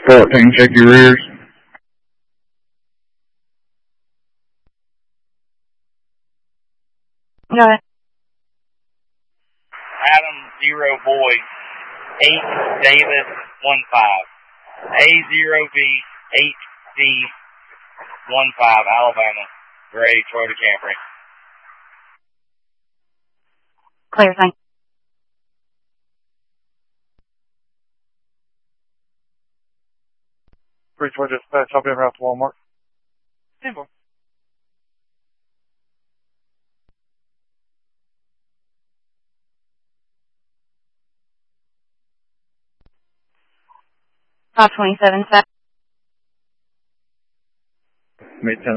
14, check your rears. Go ahead. Adam 0 Boy 8 David 15 A0B 8D 15 Alabama gray Toyota Camry. Clear, thanks. 3-4 dispatch, I'll be en route to Walmart. Simple. Top 27 set. Mid-10